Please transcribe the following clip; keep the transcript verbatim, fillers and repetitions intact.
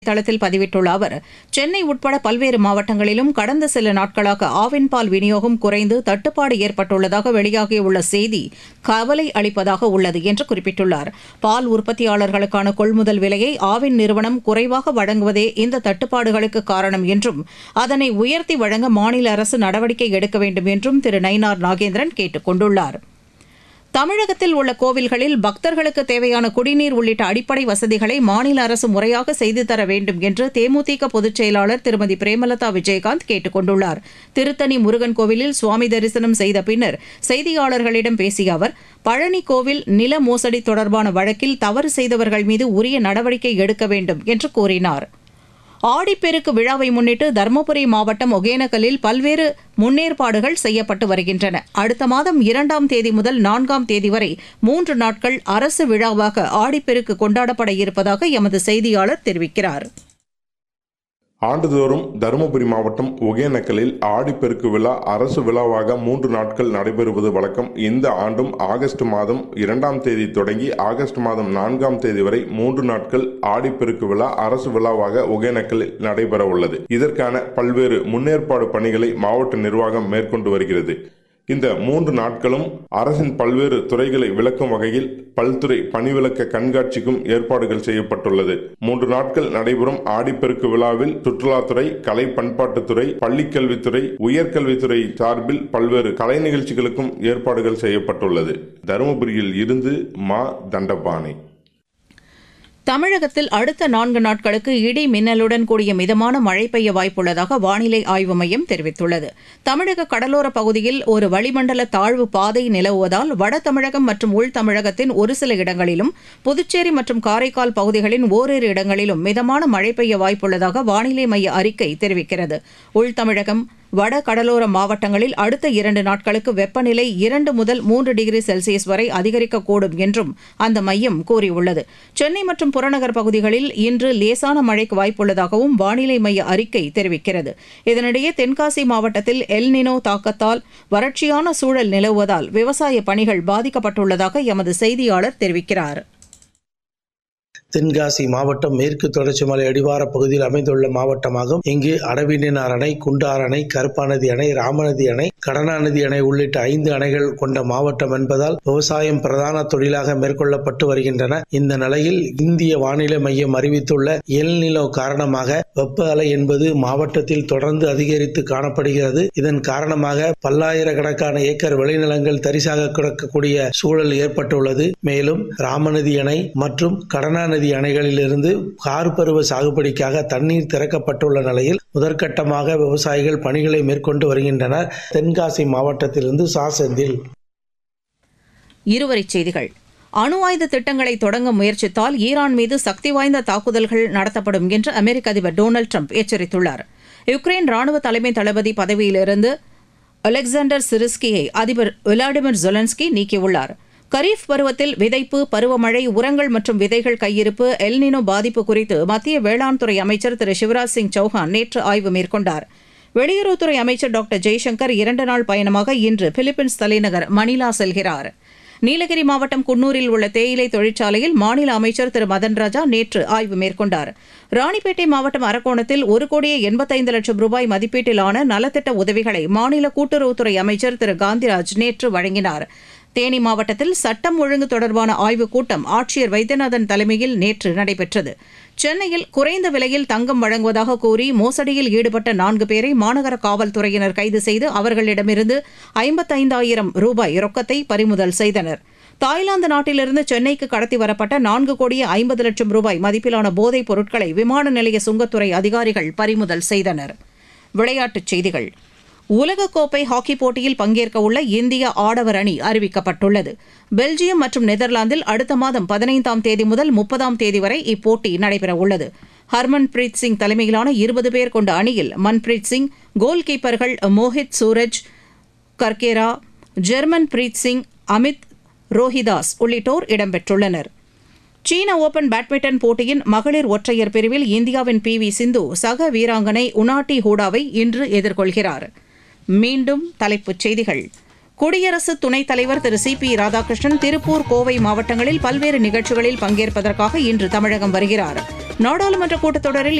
தளத்தில் பதிவிட்டுள்ள அவர், சென்னை உட்பட பல்வேறு மாவட்டங்களிலும் கடந்த சில நாட்களாக ஆவின் பால் விநியோகம் குறைந்து தட்டுப்பாடு ஏற்பட்டுள்ளதாக வெளியாகியுள்ள செய்தி கவலை அளிப்பதாக உள்ளது என்று குறிப்பிட்டுள்ளார். பால் உற்பத்தியாளர்களுக்கான கொள்முதல் விலையை ஆவின் நிறுவனம் குறைவாக வழங்குவதே இந்த தட்டுப்பாடுகளுக்கு காரணம் என்றும் அதனை உயர்த்தி வழங்க மாநில அரசு நடவடிக்கை எடுக்க வேண்டும் என்றும் திரு நயினார் நாகேந்திரன் கேட்டுக் கொண்டுள்ளார். தமிழகத்தில் உள்ள கோவில்களில் பக்தர்களுக்கு தேவையான குடிநீர் உள்ளிட்ட அடிப்படை வசதிகளை மாநில அரசு முறையாக செய்து தர வேண்டும் என்று தேமுதிக பொதுச் செயலாளர் திருமதி பிரேமலதா விஜயகாந்த் கேட்டுக் கொண்டுள்ளார். திருத்தணி முருகன் கோவிலில் சுவாமி தரிசனம் செய்த பின்னர் செய்தியாளர்களிடம் பேசிய அவர், பழனி கோவில் நில மோசடி தொடர்பான வழக்கில் தவறு செய்தவர்கள் மீது உரிய நடவடிக்கை எடுக்க வேண்டும் என்று கூறினார். ஆடிப்பெருக்கு விழாவை முன்னிட்டு தருமபுரி மாவட்டம் ஒகேனக்கலில் பல்வேறு முன்னேற்பாடுகள் செய்யப்பட்டு வருகின்றன. அடுத்த மாதம் இரண்டாம் தேதி முதல் நான்காம் தேதி வரை மூன்று நாட்கள் அரசு விழாவாக ஆடிப்பெருக்கு கொண்டாடப்பட இருப்பதாக எமது செய்தியாளர் தெரிவிக்கிறார். ஆண்டுதோறும் தருமபுரி மாவட்டம் ஒகேனக்கலில் ஆடிப்பெருக்கு விழா அரசு விழாவாக மூன்று நாட்கள் நடைபெறுவது வழக்கம். இந்த ஆண்டும் ஆகஸ்ட் மாதம் இரண்டாம் தேதி தொடங்கி ஆகஸ்ட் மாதம் நான்காம் தேதி வரை மூன்று நாட்கள் ஆடிப்பெருக்கு விழா அரசு விழாவாக ஒகேனக்கலில் நடைபெற உள்ளது. இதற்கான பல்வேறு முன்னேற்பாடு பணிகளை மாவட்ட நிர்வாகம் மேற்கொண்டு வருகிறது. இந்த மூன்று நாட்களும் அரசின் பல்வேறு துறைகளை விளக்கும் வகையில் பல்துறை பணிவிளக்க கண்காட்சிக்கும் ஏற்பாடுகள் செய்யப்பட்டுள்ளது. மூன்று நாட்கள் நடைபெறும் ஆடிப்பெருக்கு விழாவில் சுற்றுலாத்துறை, கலை பண்பாட்டுத்துறை, பள்ளிக்கல்வித்துறை, உயர்கல்வித்துறை சார்பில் பல்வேறு கலை நிகழ்ச்சிகளுக்கும் ஏற்பாடுகள் செய்யப்பட்டுள்ளது. தருமபுரியில் இருந்து மா தண்டபாணி. தமிழகத்தில் அடுத்த நான்கு நாட்களுக்கு இடி மின்னலுடன் கூடிய மிதமான மழை பெய்ய வாய்ப்புள்ளதாக வானிலை ஆய்வு மையம் தெரிவித்துள்ளது. தமிழக கடலோர பகுதியில் ஒரு வளிமண்டல தாழ்வு பாதை நிலவுவதால் வட தமிழகம் மற்றும் உள் தமிழகத்தின் ஒரு சில இடங்களிலும், புதுச்சேரி மற்றும் காரைக்கால் பகுதிகளின் ஓரிரு இடங்களிலும் மிதமான மழை பெய்ய வாய்ப்புள்ளதாக வானிலை மைய அறிக்கை தெரிவிக்கிறது. உள் தமிழகம், வட கடலோர மாவட்டங்களில் அடுத்த இரண்டு நாட்களுக்கு வெப்பநிலை இரண்டு முதல் மூன்று டிகிரி செல்சியஸ் வரை அதிகரிக்கக்கூடும் என்றும் அந்த மையம் கூறியுள்ளது. சென்னை மற்றும் புறநகர் பகுதிகளில் இன்று லேசான மழைக்கு வாய்ப்புள்ளதாகவும் வானிலை மைய அறிக்கை தெரிவிக்கிறது. இதனிடையே தென்காசி மாவட்டத்தில் எல்னினோ தாக்கத்தால் வறட்சியான சூழல் நிலவுவதால் விவசாய பணிகள் பாதிக்கப்பட்டுள்ளதாக எமது செய்தியாளர் தெரிவிக்கிறார். தென்காசி மாவட்டம் மேற்கு தொடர்ச்சி மலை அடிவார பகுதியில் அமைந்துள்ள மாவட்டமாகும். இங்கு அடவினார் அணை, குண்டார் அணை, கருப்பாநதி அணை, ராமநதி அணை, கடனாநதி அணை உள்ளிட்ட ஐந்து அணைகள் கொண்ட மாவட்டம் என்பதால் விவசாயம் பிரதான தொழிலாக மேற்கொள்ளப்பட்டு வருகின்றன. இந்த நிலையில் இந்திய வானிலை மையம் அறிவித்துள்ள எல் நிலோ காரணமாக வெப்ப அலை என்பது மாவட்டத்தில் தொடர்ந்து அதிகரித்து காணப்படுகிறது. இதன் காரணமாக பல்லாயிரக்கணக்கான ஏக்கர் விளைநிலங்கள் தரிசாக கிடக்கக்கூடிய சூழல் ஏற்பட்டுள்ளது. மேலும் ராமநதி அணை மற்றும் கடனாநதி அணைகளில் இருந்து கார் பருவ சாகுபடிக்காக தண்ணீர் திறக்கப்பட்டுள்ள நிலையில் முதற்கட்டமாக விவசாயிகள் பணிகளை மேற்கொண்டு வருகின்றனர். தென்காசி மாவட்டத்திலிருந்து சா செந்தில். இருவரிச் செய்திகள். அணு ஆயுத திட்டங்களை தொடங்க முயற்சித்தால் ஈரான் மீது சக்தி வாய்ந்த தாக்குதல்கள் நடத்தப்படும் என்று அமெரிக்க அதிபர் டொனால்டு ட்ரம்ப் எச்சரித்துள்ளார். யுக்ரைன் ராணுவ தலைமை தளபதி பதவியிலிருந்து அலெக்சாண்டர் சிரிஸ்கியை அதிபர் விளாடிமிர் ஜெலன்ஸ்கி நீக்கியுள்ளார். கரீஃப் பருவத்தில் விதைப்பு, பருவமழை, உரங்கள் மற்றும் விதைகள் கையிருப்பு, எல்னினோ பாதிப்பு குறித்து மத்திய வேளாண் துறை அமைச்சர் திரு சிவராஜ் சிங் சௌஹான் நேற்று ஆய்வு மேற்கொண்டார். வெளியுறவுத்துறை அமைச்சர் டாக்டர் ஜெய்சங்கர் இரண்டு நாள் பயணமாக இன்று பிலிப்பைன்ஸ் தலைநகர் மணிலா செல்கிறார். நீலகிரி மாவட்டம் குன்னூரில் உள்ள தேயிலை தொழிற்சாலையில் மாநில அமைச்சர் திரு மதன் ராஜா நேற்று ஆய்வு மேற்கொண்டார். ராணிப்பேட்டை மாவட்டம் அரக்கோணத்தில் ஒரு கோடியே எண்பத்தைந்து லட்சம் ரூபாய் மதிப்பீட்டிலான நலத்திட்ட உதவிகளை மாநில கூட்டுறவுத்துறை அமைச்சர் திரு காந்திராஜ் நேற்று வழங்கினார். தேனி மாவட்டத்தில் சட்டம் ஒழுங்கு தொடர்பான ஆய்வுக் கூட்டம் ஆட்சியர் வைத்தியநாதன் தலைமையில் நேற்று நடைபெற்றது. சென்னையில் குறைந்த விலையில் தங்கம் வழங்குவதாக கூறி மோசடியில் ஈடுபட்ட நான்கு பேரை மாநகர காவல்துறையினர் கைது செய்து அவர்களிடமிருந்து ஐம்பத்தைந்தாயிரம் ரூபாய் ரொக்கத்தை பறிமுதல் செய்தனர். தாய்லாந்து நாட்டிலிருந்து சென்னைக்கு கடத்தி வரப்பட்ட நான்கு கோடியே ஐம்பது லட்சம் ரூபாய் மதிப்பிலான போதைப் பொருட்களை விமான நிலைய சுங்கத்துறை அதிகாரிகள் பறிமுதல் செய்தனர். விளையாட்டுச் செய்திகள். உலகக்கோப்பை ஹாக்கி போட்டியில் பங்கேற்க உள்ள இந்திய ஆடவர் அணி அறிவிக்கப்பட்டுள்ளது. பெல்ஜியம் மற்றும் நெதர்லாந்தில் அடுத்த மாதம் பதினைந்தாம் தேதி முதல் முப்பதாம் தேதி வரை இப்போட்டி நடைபெறவுள்ளது. ஹர்மன் பிரீத் சிங் தலைமையிலான இருபது பேர் கொண்ட அணியில் மன்பிரீத் சிங், கோல் கீப்பர்கள் மோஹித் சூரஜ் கர்கேரா, ஜெர்மன் பிரீத் சிங், அமித் ரோஹிதாஸ் உள்ளிட்டோர் இடம்பெற்றுள்ளனர். சீன ஓபன் பேட்மிண்டன் போட்டியின் மகளிர் ஒற்றையர் பிரிவில் இந்தியாவின் பி வி சிந்து சக வீராங்கனை உனாட்டி ஹூடாவை இன்று எதிர்கொள்கிறார். மீண்டும் தலைப்புச் செய்திகள். குடியரசு துணைத் தலைவர் திரு சி பி ராதாகிருஷ்ணன் திருப்பூர், கோவை மாவட்டங்களில் பல்வேறு நிகழ்ச்சிகளில் பங்கேற்பதற்காக இன்று தமிழகம் வருகிறார். நாடாளுமன்ற கூட்டத்தொடரில்